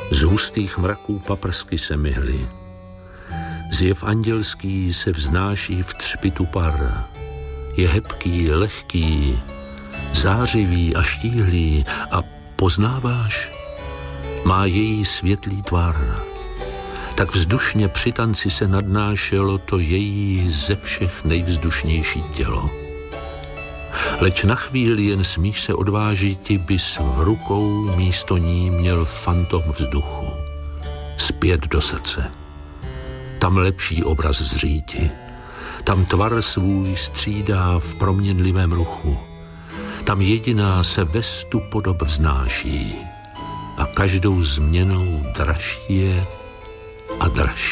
Z hustých mraků paprsky se myhly. Zjev andělský se vznáší v třpitu par. Je hebký, lehký, zářivý a štíhlý a poznáváš? Má její světlý tvar. Tak vzdušně při tanci se nadnášelo to její ze všech nejvzdušnější tělo. Leč na chvíli jen smíš se odvážiti, bys v rukou místo ní měl fantom vzduchu. Zpět do srdce. Tam lepší obraz zříti. Tam tvar svůj střídá v proměnlivém ruchu. Tam jediná se ve stu podob vznáší a každou změnou dražší je a dražší.